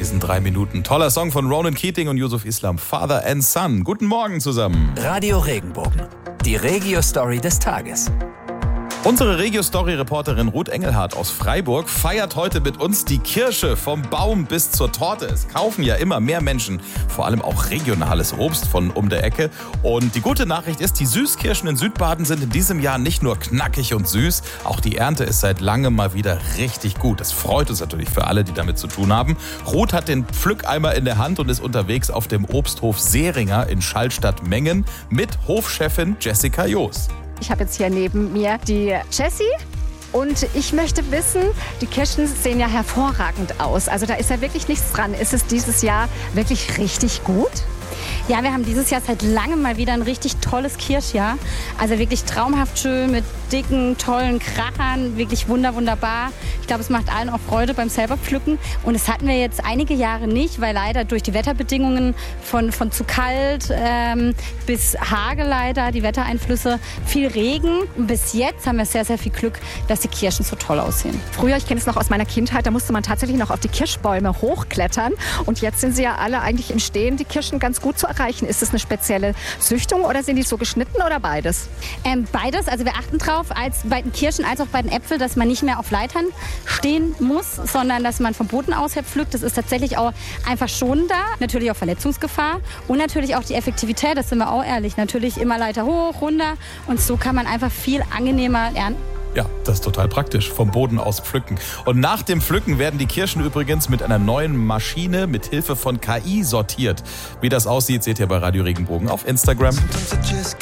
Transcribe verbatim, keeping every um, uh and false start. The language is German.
diesen drei Minuten. Toller Song von Ronan Keating und Yusuf Islam, Father and Son. Guten Morgen zusammen. Radio Regenbogen, die Regio-Story des Tages. Unsere Regio-Story-Reporterin Ruth Engelhardt aus Freiburg feiert heute mit uns die Kirsche vom Baum bis zur Torte. Es kaufen ja immer mehr Menschen, vor allem auch regionales Obst von um der Ecke. Und die gute Nachricht ist, die Süßkirschen in Südbaden sind in diesem Jahr nicht nur knackig und süß, auch die Ernte ist seit langem mal wieder richtig gut. Das freut uns natürlich für alle, die damit zu tun haben. Ruth hat den Pflückeimer in der Hand und ist unterwegs auf dem Obsthof Seringer in Schallstatt-Mengen mit Hofchefin Jessica Joos. Ich habe jetzt hier neben mir die Jessie und ich möchte wissen, die Kirschen sehen ja hervorragend aus. Also da ist ja wirklich nichts dran. Ist es dieses Jahr wirklich richtig gut? Ja, wir haben dieses Jahr seit langem mal wieder ein richtig tolles Kirschjahr. Also wirklich traumhaft schön mit dicken, tollen Krachern. Wirklich wunder, wunderbar. Ich glaube, es macht allen auch Freude beim selber pflücken. Und das hatten wir jetzt einige Jahre nicht, weil leider durch die Wetterbedingungen von, von zu kalt ähm, bis Hagel leider, die Wettereinflüsse, viel Regen. Und bis jetzt haben wir sehr, sehr viel Glück, dass die Kirschen so toll aussehen. Früher, ich kenne es noch aus meiner Kindheit, da musste man tatsächlich noch auf die Kirschbäume hochklettern. Und jetzt sind sie ja alle eigentlich im Stehen, die Kirschen ganz gut zu erreichen. Ist das eine spezielle Züchtung oder sind die so geschnitten oder beides? Ähm, beides. Also wir achten drauf, als bei den Kirschen als auch bei den Äpfeln, dass man nicht mehr auf Leitern stehen muss, sondern dass man vom Boden aus her pflückt. Das ist tatsächlich auch einfach schonender. Natürlich auch Verletzungsgefahr und natürlich auch die Effektivität, das sind wir auch ehrlich. Natürlich immer Leiter hoch, runter und so kann man einfach viel angenehmer ernten. Ja, das ist total praktisch, vom Boden aus pflücken. Und nach dem Pflücken werden die Kirschen übrigens mit einer neuen Maschine mit Hilfe von K I sortiert. Wie das aussieht, seht ihr bei Radio Regenbogen auf Instagram.